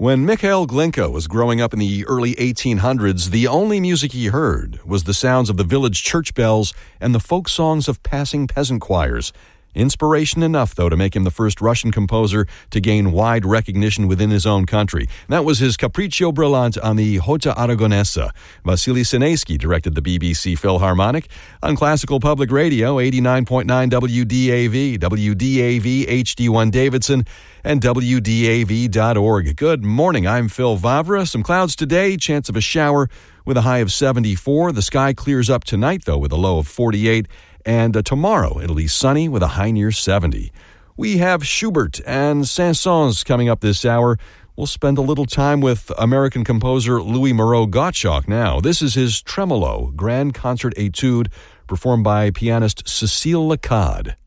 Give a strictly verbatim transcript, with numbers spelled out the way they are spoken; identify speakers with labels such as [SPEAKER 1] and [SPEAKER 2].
[SPEAKER 1] When Mikhail Glinka was growing up in the early eighteen hundreds, the only music he heard was the sounds of the village church bells and the folk songs of passing peasant choirs. Inspiration enough, though, to make him the first Russian composer to gain wide recognition within his own country. That was his Capriccio Brillante on the Jota Aragonesa. Vasily Sinesky directed the B B C Philharmonic. On Classical Public Radio, eighty-nine point nine W D A V, W D A V H D one Davidson, and W D A V dot org. Good morning, I'm Phil Vavra. Some clouds today, chance of a shower with a high of seventy-four. The sky clears up tonight, though, with a low of forty-eight. And uh, tomorrow, it'll be sunny with a high near seventy. We have Schubert and Saint-Saëns coming up this hour. We'll spend a little time with American composer Louis Moreau Gottschalk now. This is his Tremolo Grand Concert Etude, performed by pianist Cécile Lacade.